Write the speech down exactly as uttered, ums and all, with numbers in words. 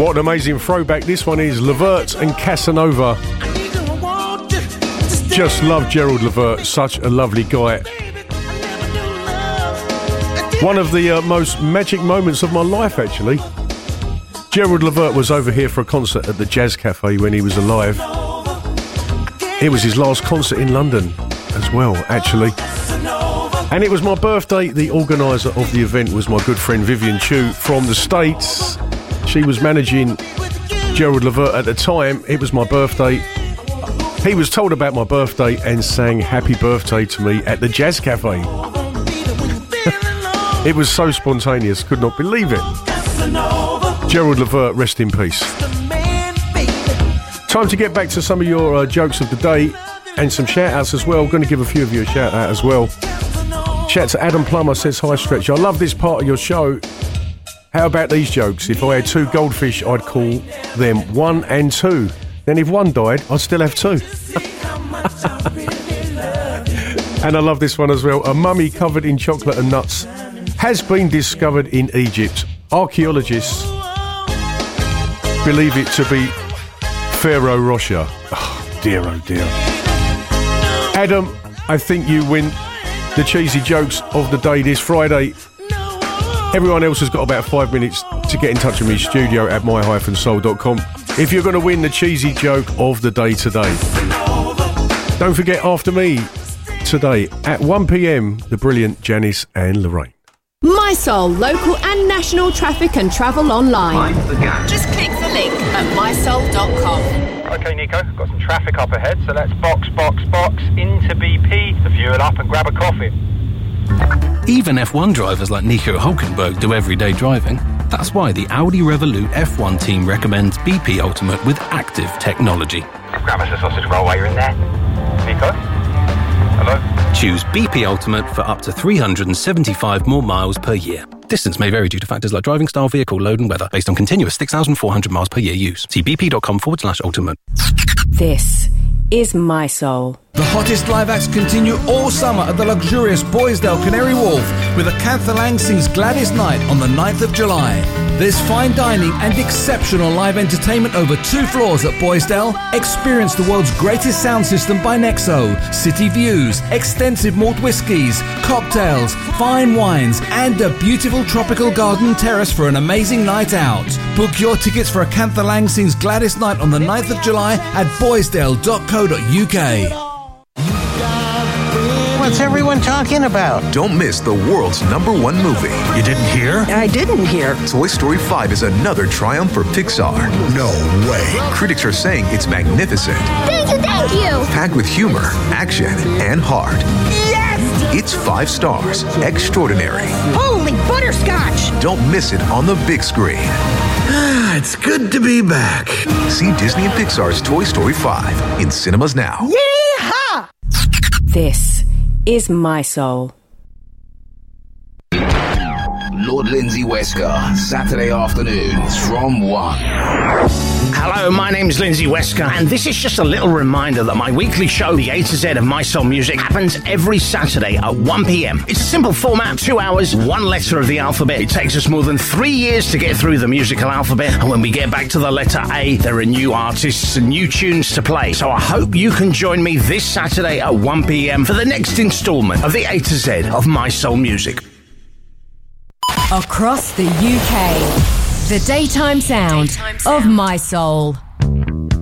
What an amazing throwback this one is. Levert and Casanova. Just love Gerald Levert, such a lovely guy. One of the uh, most magic moments of my life, actually. Gerald Levert was over here for a concert at the Jazz Cafe when he was alive. It was his last concert in London as well, actually. And it was my birthday. The organiser of the event was my good friend Vivian Chu from the States. She was managing Gerald Levert at the time. It was my birthday. He was told about my birthday and sang happy birthday to me at the Jazz Cafe. It was so spontaneous, could not believe it. Gerald Levert, rest in peace. Time to get back to some of your uh, jokes of the day and some shout-outs as well. I'm going to give a few of you a shout-out as well. Shout to Adam Plummer, says, hi Stretch, I love this part of your show. How about these jokes? If I had two goldfish, I'd call them one and two. Then if one died, I'd still have two. And I love this one as well. A mummy covered in chocolate and nuts has been discovered in Egypt. Archaeologists believe it to be Pharaoh Rocher. Oh, dear, oh dear. Adam, I think you win the cheesy jokes of the day this Friday. Everyone else has got about five minutes to get in touch with me, studio at my dash soul dot com. If you're going to win the cheesy joke of the day today. Don't forget, after me today at one p.m, the brilliant Janice and Lorraine. My Soul, local and national traffic and travel online. Just click the link at my soul dot com. OK, Nico, got some traffic up ahead, so let's box, box, box into B P to fuel up and grab a coffee. Even F one drivers like Nico Hulkenberg do everyday driving. That's why the Audi Revolut F one team recommends B P Ultimate with active technology. Grab us a sausage roll while you're in there. Nico? Hello? Choose B P Ultimate for up to three hundred seventy-five more miles per year. Distance may vary due to factors like driving style, vehicle load and weather, based on continuous six thousand four hundred miles per year use. See bp.com forward slash ultimate. This is My Soul. The hottest live acts continue all summer at the luxurious Boysdale Canary Wharf with Acantha Lang Sings Gladys Night on the ninth of July. There's fine dining and exceptional live entertainment over two floors at Boysdale. Experience the world's greatest sound system by Nexo, city views, extensive malt whiskies, cocktails, fine wines and a beautiful tropical garden terrace for an amazing night out. Book your tickets for Acantha Lang Sings Gladys Night on the ninth of July at boysdale dot co dot uk. What's everyone talking about? Don't miss the world's number one movie. You didn't hear? I didn't hear. Toy Story five is another triumph for Pixar. No way. Critics are saying it's magnificent. Thank you, thank you. Packed with humor, action, and heart. Yes! It's five stars. Extraordinary. Holy butterscotch! Don't miss it on the big screen. It's good to be back. See Disney and Pixar's Toy Story five in cinemas now. Yeehaw! This is My Soul. Lord Lindsay Wesker, Saturday afternoons from one. Hello, my name's Lindsay Wesker, and this is just a little reminder that my weekly show, The A to Z of My Soul Music, happens every Saturday at one p.m. It's a simple format, two hours, one letter of the alphabet. It takes us more than three years to get through the musical alphabet, and when we get back to the letter A, there are new artists and new tunes to play. So I hope you can join me this Saturday at one p.m. for the next instalment of The A to Z of My Soul Music. Across the U K, the daytime sound, daytime sound. of My Soul.